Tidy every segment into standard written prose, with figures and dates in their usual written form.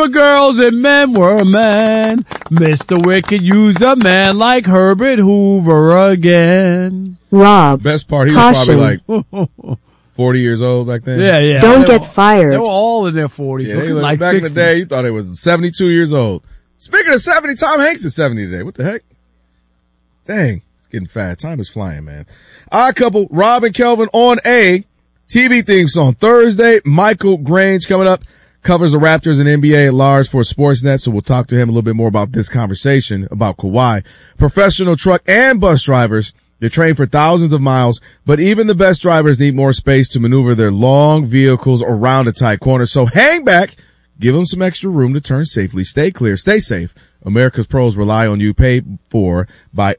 were girls and men were men. Mr. Wicked used a man like Herbert Hoover again. Rob. Best part, he was probably like 40 years old back then. Yeah. Don't get fired. They were all in their 40s. Yeah, looking like back 60s. in the day, you thought it was 72 years old. Speaking of 70, Tom Hanks is 70 today. What the heck? Dang, it's getting fast. Time is flying, man. Odd Couple, Rob and Kelvin on a TV theme song. Thursday, Michael Grange coming up, covers the Raptors and NBA at large for Sportsnet, so we'll talk to him a little bit more about this conversation about Kawhi. Professional truck and bus drivers, they train for thousands of miles, but even the best drivers need more space to maneuver their long vehicles around a tight corner. So hang back, give them some extra room to turn safely. Stay clear, stay safe. America's pros rely on you, paid for by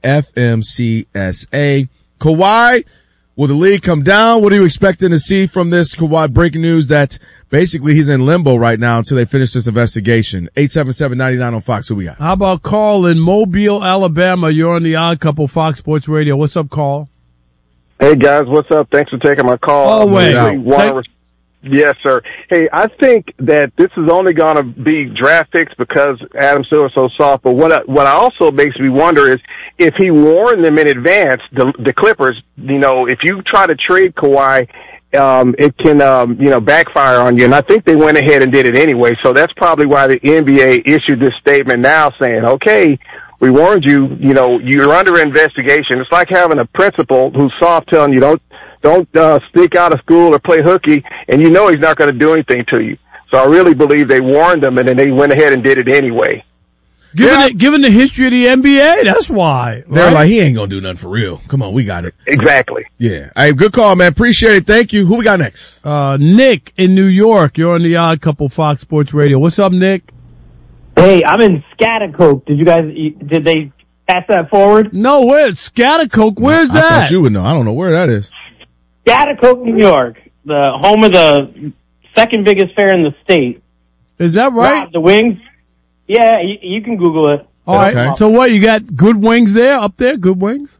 FMCSA. Kawhi, will the league come down? What are you expecting to see from this Kawhi? Breaking news that basically he's in limbo right now until they finish this investigation. 877-99 on Fox. Who we got? How about Carl in Mobile, Alabama? You're on the Odd Couple Fox Sports Radio. What's up, Carl? Hey, guys. What's up? Thanks for taking my call. Oh, wait. Yes, sir. Hey, I think that this is only going to be draft picks because Adam Silver's so soft. But what also makes me wonder is if he warned them in advance, the Clippers, if you try to trade Kawhi, it can, backfire on you. And I think they went ahead and did it anyway. So that's probably why the NBA issued this statement now saying, okay, we warned you, you're under investigation. It's like having a principal who's soft telling you don't sneak out of school or play hooky, and he's not going to do anything to you. So I really believe they warned them, and then they went ahead and did it anyway. Given the history of the NBA, that's why. They're like, he ain't going to do nothing for real. Come on, we got it. Exactly. Yeah. Hey, good call, man. Appreciate it. Thank you. Who we got next? Nick in New York. You're on the Odd Couple Fox Sports Radio. What's up, Nick? Hey, I'm in Schaghticoke. Did they pass that forward? No, where's Schaghticoke? Where's that? I thought you would know. I don't know where that is. Schaghticoke, New York, the home of the second biggest fair in the state. Is that right? The wings. Yeah, you can Google it. All right. Okay. So what, you got good wings there, up there? Good wings?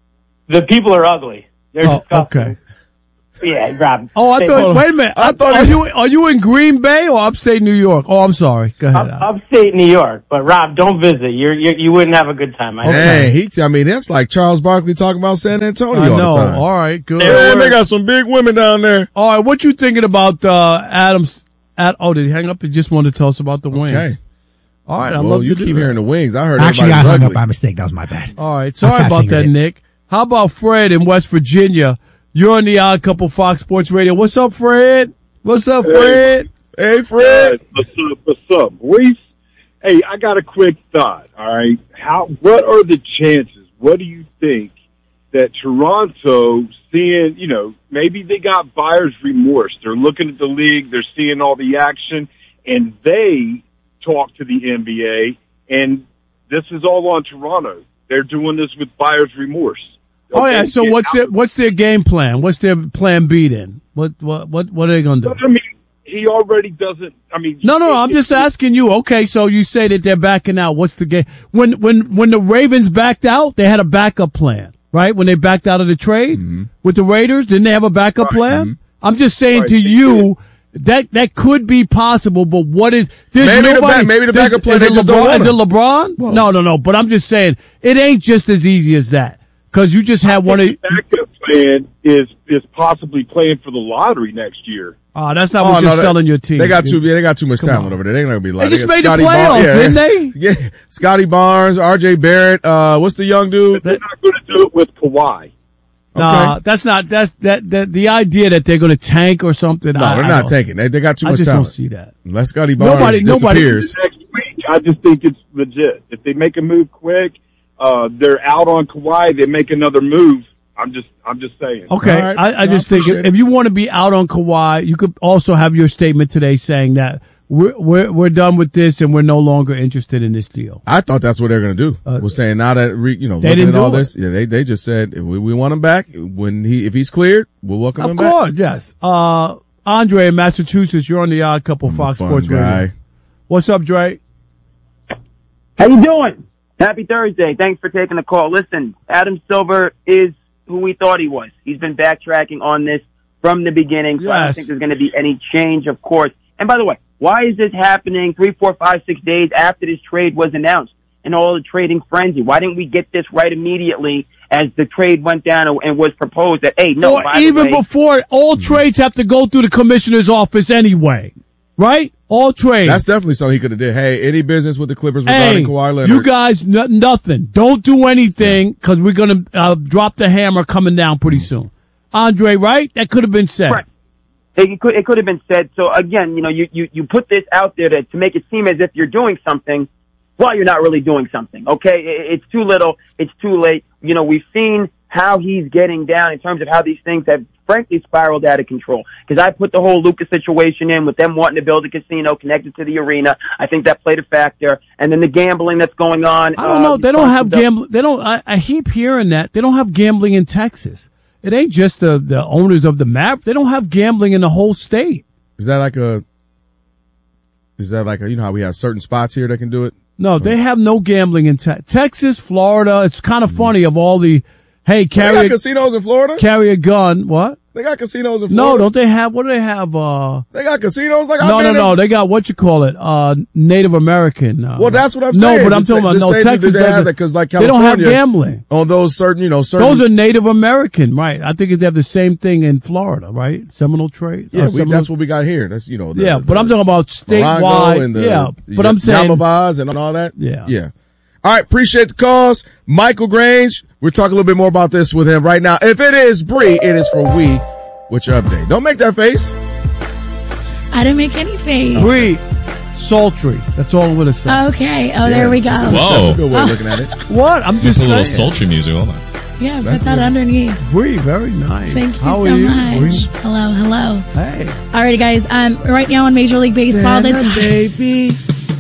The people are ugly. They're disgusting. Okay. Yeah, Rob. Oh, I thought, wait a minute. Are you in Green Bay or upstate New York? Oh, I'm sorry. Go ahead. Upstate New York. But Rob, don't visit. You wouldn't have a good time. Hey, that's like Charles Barkley talking about San Antonio I know. all the time. All right, good. Man, they got some big women down there. All right, what you thinking about Adams? Did he hang up? He just wanted to tell us about the wings. Okay. All right, Well, you keep hearing the wings. I heard Actually, I everybody's hung ugly. up by mistake. That was my bad. All right, sorry about that, it. Nick. How about Fred in West Virginia? You're on the Odd Couple Fox Sports Radio. What's up, Fred? What's up, Fred? Hey, Fred. What's up, boys? Hey, I got a quick thought, all right? What are the chances? What do you think that Toronto, seeing, maybe they got buyer's remorse. They're looking at the league, they're seeing all the action, and they talk to the NBA, and this is all on Toronto. They're doing this with buyer's remorse. Okay, oh yeah. So what's their game plan? What's their plan B then? What are they gonna do? I mean, he already doesn't. I mean, no. I'm just asking you. Okay, so you say that they're backing out. What's the game? When the Ravens backed out, they had a backup plan, right? When they backed out of the trade with the Raiders, didn't they have a backup plan? Mm-hmm. I'm just saying to you. That could be possible, but what is maybe the backup plan? Is it LeBron? Whoa. No. But I'm just saying it ain't just as easy as that because you just had one of the backup plan is possibly playing for the lottery next year. That's not what you're selling your team. They got too much talent over there. They're not gonna be like they just made the playoffs, didn't they? Yeah, Scotty Barnes, R.J. Barrett. What's the young dude? But they're not going to do it with Kawhi. Nah, that's the idea that they're going to tank or something. No, they're not tanking. They got too much talent. I just don't see that. Unless Scotty Barnes disappears. Next week, I just think it's legit. If they make a move quick, they're out on Kawhi. They make another move. I'm just saying. Okay, right. I just think if you want to be out on Kawhi, you could also have your statement today saying that we're done with this and we're no longer interested in this deal. I thought that's what they're going to do. Was saying now that looking at all this, they just said if we want him back if he's cleared, we'll welcome him back. Of course, yes. Andre in Massachusetts, you're on the Odd Couple Fox Sports Radio. What's up, Dre? How you doing? Happy Thursday. Thanks for taking the call. Listen, Adam Silver is who we thought he was. He's been backtracking on this from the beginning, so I don't think there's going to be any change, of course. And by the way, Why is this happening 3, 4, 5, 6 days after this trade was announced and all the trading frenzy? Why didn't we get this right immediately as the trade went down and was proposed that, hey, no, or even before, all trades have to go through the commissioner's office anyway, right? All trades. That's definitely something he could have did. Hey, any business with the Clippers regarding Kawhi Leonard? You guys, nothing. Don't do anything because we're going to drop the hammer coming down pretty soon. Andre, right? That could have been said. Right. It could have been said. So again, you put this out there to make it seem as if you're doing something while you're not really doing something. Okay. It's too little. It's too late. We've seen how he's getting down in terms of how these things have frankly spiraled out of control. Because I put the whole Lucas situation in with them wanting to build a casino connected to the arena. I think that played a factor. And then the gambling that's going on. I don't know. They don't have gambling. They don't, I keep hearing that. They don't have gambling in Texas. It ain't just the owners of the map. They don't have gambling in the whole state. Is that like a, how we have certain spots here that can do it? No, they have no gambling in Texas, Florida. It's kind of funny of all the, hey, they got casinos in Florida? Carry a gun. What? They got casinos in Florida? No, don't they have, what do they have? They got casinos like No. They got what you call it, Native American. Well, that's what I'm saying. No, but I'm talking about, Texas. They have that because like they don't have gambling. On those certain. Those are Native American, right? I think they have the same thing in Florida, right? Seminole trade. Yeah, that's what we got here. That's, but I'm talking about statewide. And but I'm saying. Yamabas and all that. Yeah. All right, appreciate the calls. Michael Grange, we'll talk a little bit more about this with him right now. If it is Bree, it is for we. What's your update? Don't make that face. I didn't make any face. Bree, sultry. That's all I'm going to say. Okay. There we go. That's a good way of looking at it. What? I'm just saying. Put a little sultry music on that. Yeah, put that underneath. Bree, very nice. Thank you How so are you, much. Bree? Hello. Hey. Alrighty, guys. Right now on Major League Baseball, baby.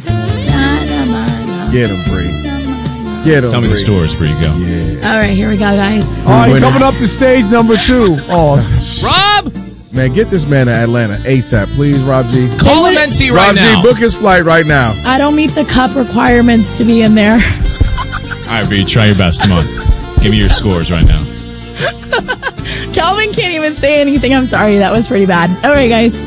Get him, Bree. Get him. Tell me the stories, Bree. Go. Yeah. All right, here we go, guys. All right, coming up to stage number 2. Oh, Rob! Man, get this man to Atlanta ASAP, please, Rob G. Call him NC right now. Rob G, book his flight right now. I don't meet the cup requirements to be in there. All right, Bree, try your best. Come on. Give me your scores right now. Calvin can't even say anything. I'm sorry. That was pretty bad. All right, guys.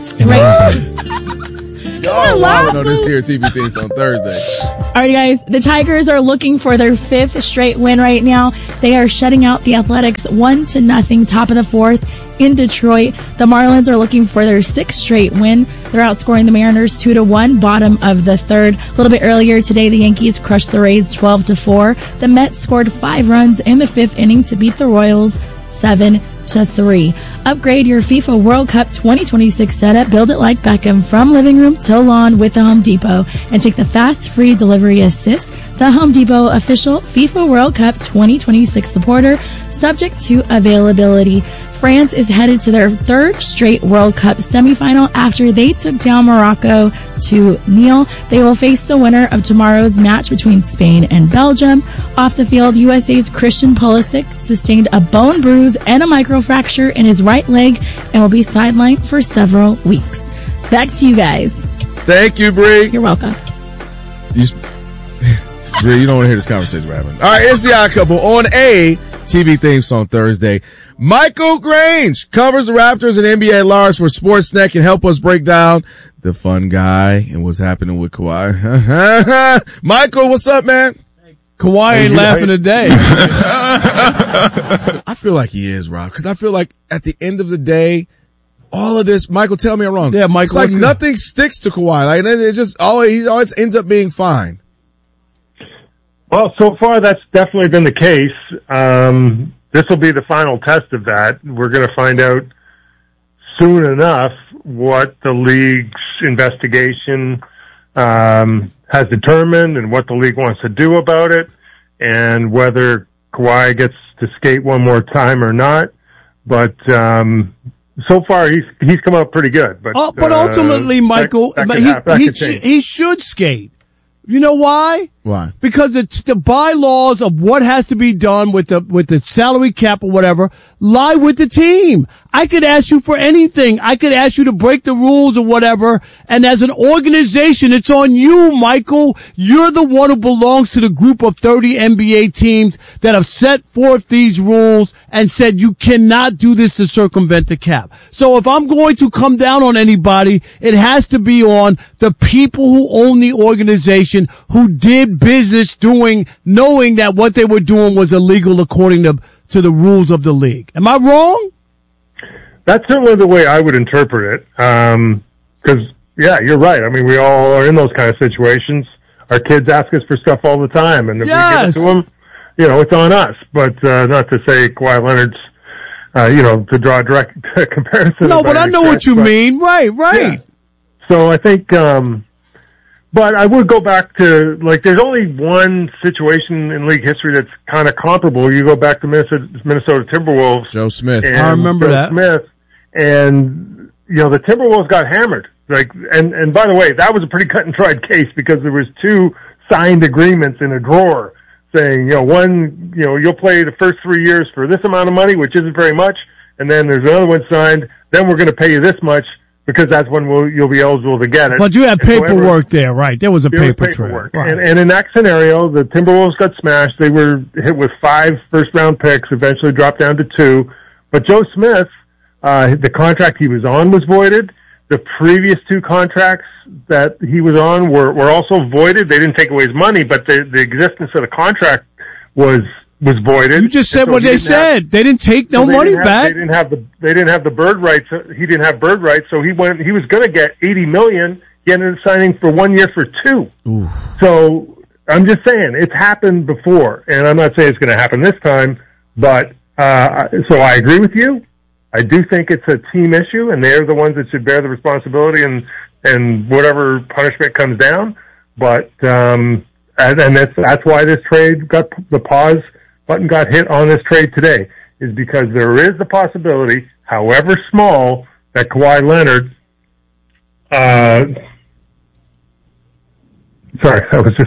Y'all wilding on this here TV things on Thursday. All right, guys. The Tigers are looking for their 5th straight win right now. They are shutting out the Athletics 1-0, top of the 4th in Detroit. The Marlins are looking for their 6th straight win. They're outscoring the Mariners 2-1, bottom of the 3rd. A little bit earlier today, the Yankees crushed the Rays 12-4. The Mets scored 5 runs in the 5th inning to beat the Royals 7-3. Upgrade your FIFA World Cup 2026 setup. Build it like Beckham from living room to lawn with the Home Depot and take the fast free delivery assist. The Home Depot official FIFA World Cup 2026 supporter, subject to availability. France is headed to their 3rd straight World Cup semifinal after they took down Morocco 2-0. They will face the winner of tomorrow's match between Spain and Belgium. Off the field, USA's Christian Pulisic sustained a bone bruise and a microfracture in his right leg and will be sidelined for several weeks. Back to you guys. Thank you, Bree. You're welcome. Bree, you don't want to hear this conversation we're having. All right, it's the Odd Couple on a TV theme song Thursday. Michael Grange covers the Raptors and NBA at large for Sportsnet and help us break down the fun guy and what's happening with Kawhi. Michael, what's up, man? Kawhi ain't laughing today. I feel like he is, Rob, because I feel like at the end of the day, all of this, Michael, tell me I'm wrong. Yeah, Michael. It's like nothing sticks to Kawhi. Like it's just he always ends up being fine. Well, so far that's definitely been the case. This will be the final test of that. We're going to find out soon enough what the league's investigation has determined and what the league wants to do about it, and whether Kawhi gets to skate one more time or not. But so far he's come out pretty good. But ultimately, Michael, he he should skate. You know why? Why? Because it's the bylaws of what has to be done with the salary cap or whatever lie with the team. I could ask you for anything. I could ask you to break the rules or whatever. And as an organization, it's on you, Michael. You're the one who belongs to the group of 30 NBA teams that have set forth these rules and said you cannot do this to circumvent the cap. So if I'm going to come down on anybody, it has to be on the people who own the organization, who did business knowing that what they were doing was illegal according to the rules of the league. Am I wrong? That's certainly the way I would interpret it. Because, yeah, you're right. I mean, we all are in those kind of situations. Our kids ask us for stuff all the time, and if we give it to them, it's on us. But not to say Kawhi Leonard's, to draw a direct comparison. No, but I know what you mean. Right. Yeah. So I think, but I would go back to, there's only one situation in league history that's kind of comparable. You go back to Minnesota Timberwolves. Joe Smith. I remember that. Smith, and, the Timberwolves got hammered. And by the way, that was a pretty cut and dried case because there was 2 signed agreements in a drawer saying, one, you'll play the first 3 years for this amount of money, which isn't very much. And then there's another one signed. Then we're going to pay you this much, because that's when you'll be eligible to get it. But you had paperwork there, right? There was a paper trail. Right. And in that scenario, the Timberwolves got smashed. They were hit with 5 first-round picks, eventually dropped down to 2. But Joe Smith, the contract he was on was voided. The previous 2 contracts that he was on were also voided. They didn't take away his money, but the existence of the contract was voided. You just said what they said. They didn't take no money back. They didn't have the bird rights. He didn't have bird rights, so he was going to get $80 million. He ended up signing for 1 year for 2. Ooh. So I'm just saying it's happened before, and I'm not saying it's going to happen this time. But so I agree with you. I do think it's a team issue, and they're the ones that should bear the responsibility and whatever punishment comes down. But and that's why this trade got the pause button got hit on this trade today, is because there is the possibility, however small, that Kawhi Leonard, sorry, that was just,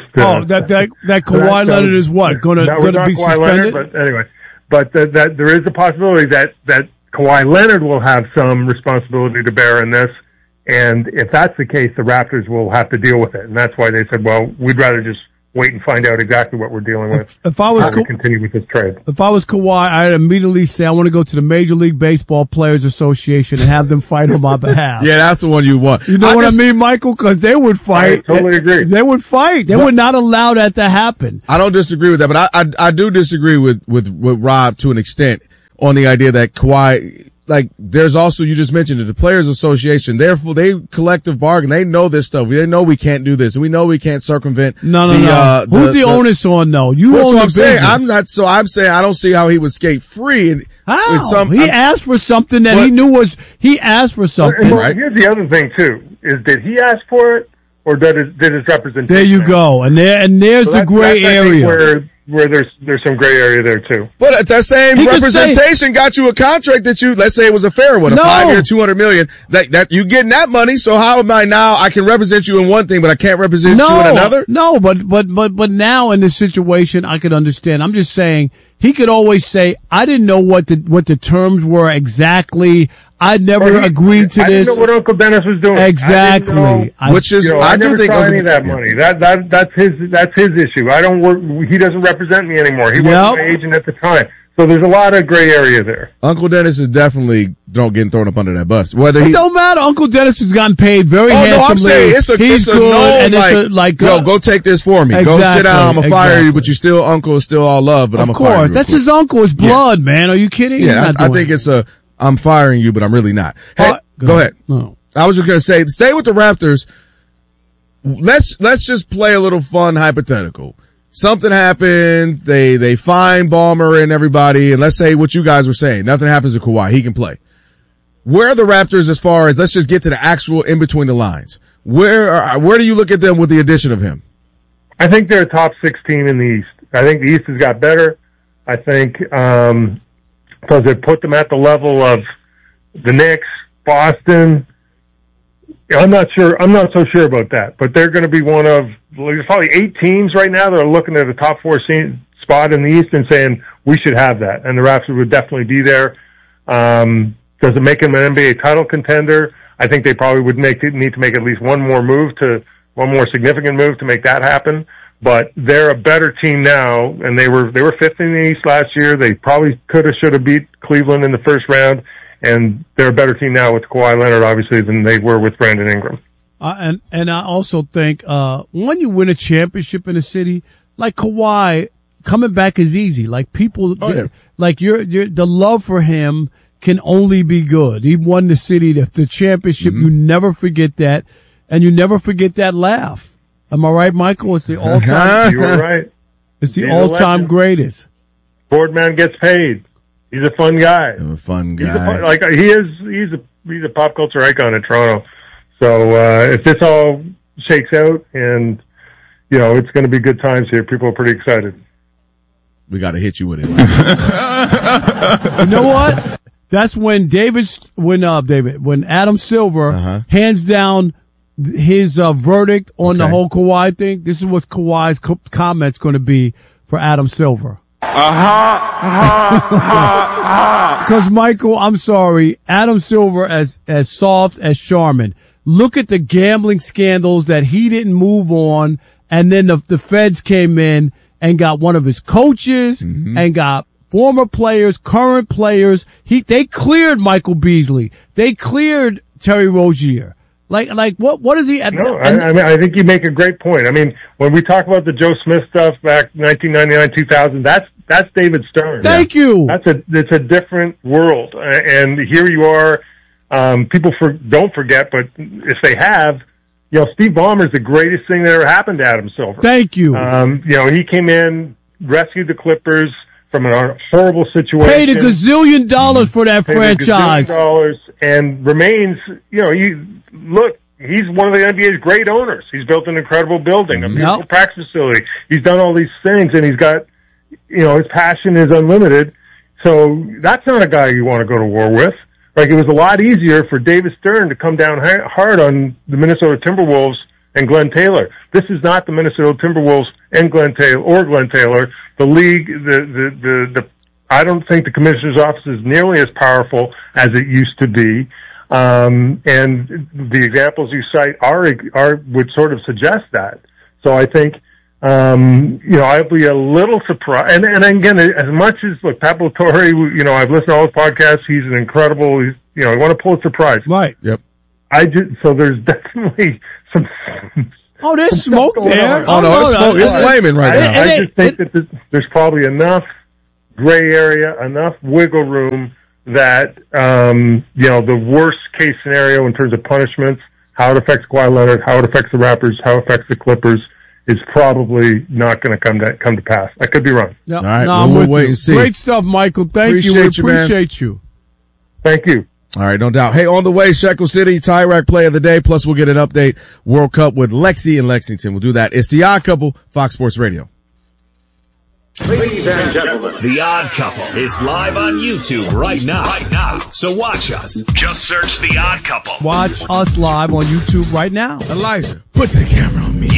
that Kawhi Leonard is what? Going to be suspended? Leonard, but anyway, but that there is a possibility that Kawhi Leonard will have some responsibility to bear in this. And if that's the case, the Raptors will have to deal with it. And that's why they said, well, we'd rather just wait and find out exactly what we're dealing with. If I was continue with this trade. If I was Kawhi, I'd immediately say I want to go to the Major League Baseball Players Association and have them fight on my behalf. Yeah, that's the one you want. You know what I mean, Michael? Because they would fight. I totally agree. They would fight. They would not allow that to happen. I don't disagree with that, but I do disagree with Rob to an extent on the idea that Kawhi, there's also, you just mentioned it, the Players Association, therefore they collective bargain. They know this stuff. They know we can't do this, and we know we can't circumvent. No. Who's the onus on, though? You own the business. I'm saying I don't see how he would skate free. How? He asked for something that he knew he asked for something. Right? Here's the other thing too, is did he ask for it, or did his representation? There you go. And there's the gray area. Where there's some gray area there too. But that same representation got you a contract that let's say it was a fair one, a 5-year, $200 million, that you getting that money. So how am I now? I can represent you in one thing, but I can't represent you in another? No, but now in this situation, I could understand. I'm just saying he could always say, I didn't know what the terms were exactly. I never agreed to this. I didn't know what Uncle Dennis was doing. Exactly. Which is, I do think any of that money. That's his issue. I don't work. He doesn't represent me anymore. He wasn't my agent at the time. So there's a lot of gray area there. Uncle Dennis is definitely getting thrown up under that bus. It don't matter. Uncle Dennis has gotten paid very handsomely. No, I'm saying he's good. And go take this for me. Exactly, go sit down. I'm gonna fire you, but you still uncle is still all love. But I'm gonna fire you. Of course, that's his uncle. His blood, man. Are you kidding? Yeah, I think it's I'm firing you, but I'm really not. Hey, go ahead. No. I was just going to say, stay with the Raptors. Let's just play a little fun hypothetical. Something happened. They fine Ballmer and everybody. And let's say what you guys were saying. Nothing happens to Kawhi. He can play. Where are the Raptors as far as, let's just get to the actual in between the lines. Where do you look at them with the addition of him? I think they're a top 6 team in the East. I think the East has got better. I think, because it put them at the level of the Knicks, Boston, I'm not so sure about that, but they're going to be one of, there's probably 8 teams right now that are looking at a top 4 spot in the East and saying we should have that. And the Raptors would definitely be there. Does it make them an NBA title contender? I think they probably would need to make at least one more significant move to make that happen. But they're a better team now, and they were 5th in the East last year. They probably should have beat Cleveland in the first round, and they're a better team now with Kawhi Leonard, obviously, than they were with Brandon Ingram. And I also think when you win a championship in a city like Kawhi, coming back is easy. Like people, like the love for him can only be good. He won the city, the championship. Mm-hmm. You never forget that, and you never forget that laugh. Am I right, Michael? It's the all-time. You were right. It's the all-time greatest. Boardman gets paid. He's a fun guy. I'm a fun guy. He's a pop culture icon in Toronto. So if this all shakes out, and it's going to be good times here. People are pretty excited. We got to hit you with it. You know what? That's when Adam Silver hands down his verdict on the whole Kawhi thing. This is what Kawhi's comment's going to be for Adam Silver. Because Michael, I'm sorry, Adam Silver as soft as Charmin. Look at the gambling scandals that he didn't move on, and then the feds came in and got one of his coaches and got former players, current players. They cleared Michael Beasley. They cleared Terry Rozier. Like what is he? No, I think you make a great point. I mean, when we talk about the Joe Smith stuff back 1999, 2000, that's David Stern. Thank you. It's a different world, and here you are. People don't forget, but if they have, Steve Ballmer's the greatest thing that ever happened to Adam Silver. Thank you. He came in, rescued the Clippers from a horrible situation. Paid $1 gazillion for that franchise. $1 gazillion and remains, he's one of the NBA's great owners. He's built an incredible building, a beautiful practice facility. He's done all these things, and he's got, his passion is unlimited. So that's not a guy you want to go to war with. Like, it was a lot easier for David Stern to come down hard on the Minnesota Timberwolves and Glenn Taylor. This is not the Minnesota Timberwolves and Glenn Taylor. The league, I don't think the commissioner's office is nearly as powerful as it used to be. And the examples you cite would sort of suggest that. So I think, I'd be a little surprised. And again, as much as, Pat Torre, I've listened to all his podcasts. He's an incredible, he won a Pulitzer Prize. Right. Yep. So there's definitely some. Oh, there's smoke there. Oh, no, it's smoke. It's flaming right now. I just think that there's probably enough gray area, enough wiggle room that, the worst case scenario in terms of punishments, how it affects Kawhi Leonard, how it affects the Raptors, how it affects the Clippers, is probably not going to come to pass. I could be wrong. No, all right, we'll wait and see. Great stuff, Michael. Thank you. We appreciate you. Thank you. All right, no doubt. Hey, on the way, Shekel City, Tyrack play of the day, plus we'll get an update, World Cup with Lexi in Lexington. We'll do that. It's The Odd Couple, Fox Sports Radio. Ladies and gentlemen, The Odd Couple is live on YouTube right now. So watch us. Just search The Odd Couple. Watch us live on YouTube right now. Elijah, put the camera on me.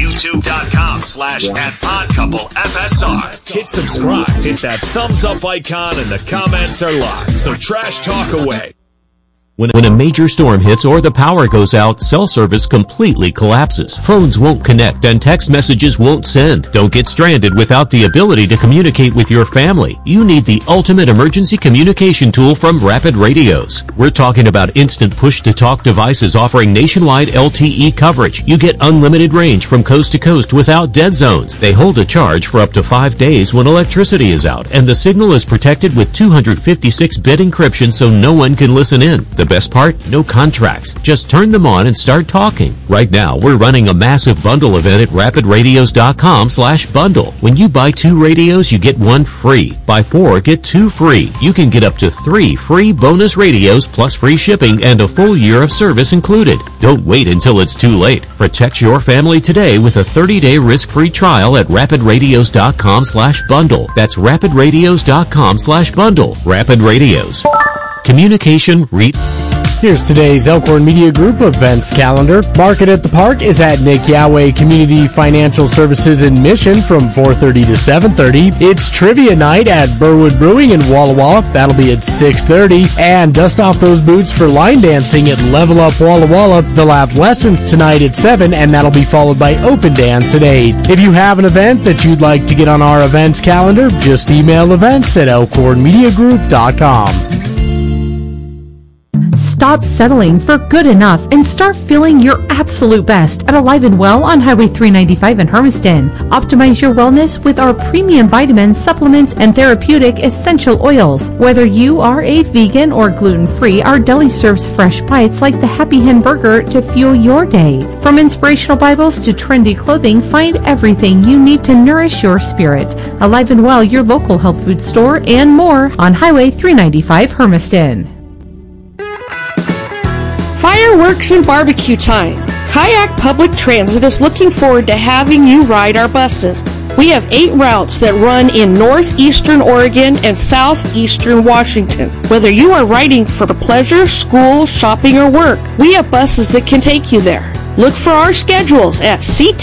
YouTube.com/@oddcouplefsr. Hit subscribe. Hit that thumbs up icon, and the comments are live. So trash talk away. When a major storm hits or the power goes out, cell service completely collapses. Phones won't connect and text messages won't send. Don't get stranded without the ability to communicate with your family. You need the ultimate emergency communication tool from Rapid Radios. We're talking about instant push-to-talk devices offering nationwide LTE coverage. You get unlimited range from coast to coast without dead zones. They hold a charge for up to 5 days when electricity is out, and the signal is protected with 256-bit encryption so no one can listen in. The best part? No contracts. Just turn them on and start talking. Right now, we're running a massive bundle event at rapidradios.com/bundle. When you buy 2 radios, you get 1 free. Buy 4, get 2 free. You can get up to 3 free bonus radios plus free shipping and a full year of service included. Don't wait until it's too late. Protect your family today with a 30-day risk-free trial at rapidradios.com/bundle. That's rapidradios.com/bundle. Rapid Radios. Communication Here's today's Elkhorn Media Group events calendar. Market at the Park is at Nick Yahweh Community Financial Services in Mission from 4:30 to 7:30. It's Trivia Night at Burwood Brewing in Walla Walla. That'll be at 6:30. And dust off those boots for line dancing at Level Up Walla Walla. They'll have lessons tonight at 7, and that'll be followed by Open Dance at 8. If you have an event that you'd like to get on our events calendar, just email events@elkhornmediagroup.com. Stop settling for good enough and start feeling your absolute best at Alive and Well on Highway 395 in Hermiston. Optimize your wellness with our premium vitamins, supplements, and therapeutic essential oils. Whether you are a vegan or gluten-free, our deli serves fresh bites like the Happy Hen Burger to fuel your day. From inspirational Bibles to trendy clothing, find everything you need to nourish your spirit. Alive and Well, your local health food store, and more on Highway 395 Hermiston. Fireworks and barbecue time. Kayak Public Transit is looking forward to having you ride our buses. We have 8 routes that run in northeastern Oregon and southeastern Washington. Whether you are riding for pleasure, school, shopping, or work, we have buses that can take you there. Look for our schedules at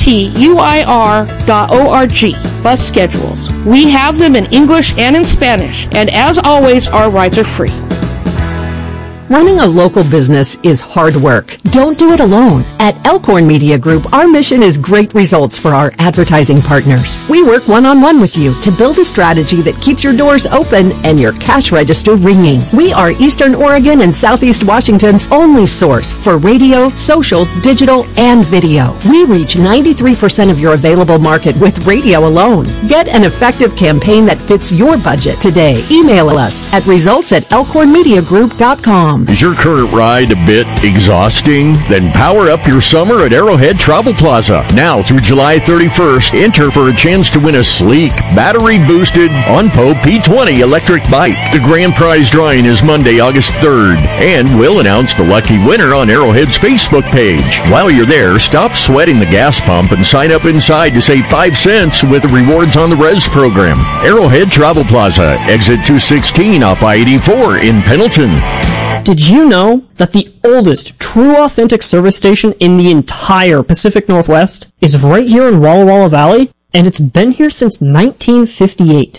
ctuir.org. Bus schedules. We have them in English and in Spanish, and as always, our rides are free. Running a local business is hard work. Don't do it alone. At Elkhorn Media Group, our mission is great results for our advertising partners. We work one-on-one with you to build a strategy that keeps your doors open and your cash register ringing. We are Eastern Oregon and Southeast Washington's only source for radio, social, digital, and video. We reach 93% of your available market with radio alone. Get an effective campaign that fits your budget today. Email us at results@elkhornmediagroup.com. Is your current ride a bit exhausting? Then power up your summer at Arrowhead Travel Plaza. Now through July 31st, enter for a chance to win a sleek, battery-boosted OnPo P20 electric bike. The grand prize drawing is Monday, August 3rd, and we'll announce the lucky winner on Arrowhead's Facebook page. While you're there, stop sweating the gas pump and sign up inside to save 5 cents with the Rewards on the Res program. Arrowhead Travel Plaza, exit 216 off I-84 in Pendleton. Did you know that the oldest true authentic service station in the entire Pacific Northwest is right here in Walla Walla Valley? And it's been here since 1958.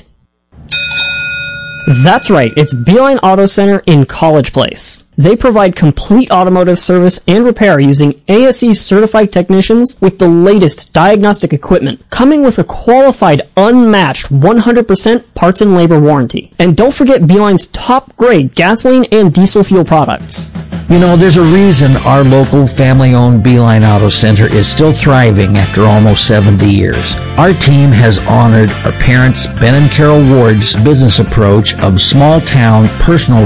That's right, it's Beeline Auto Center in College Place. They provide complete automotive service and repair using ASE certified technicians with the latest diagnostic equipment, coming with a qualified, unmatched 100% parts and labor warranty. And don't forget Beeline's top grade gasoline and diesel fuel products. You know, there's a reason our local family-owned Beeline Auto Center is still thriving after almost 70 years. Our team has honored our parents, Ben and Carol Ward's business approach of small-town personal